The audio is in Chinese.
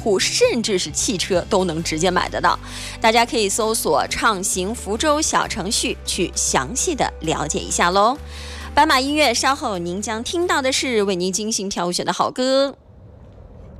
户，甚至是汽车都能直接买得到。大家可以搜索畅行福州小程序去详细的了解一下喽。斑马音乐稍后您将听到的是为您精心挑选的好歌。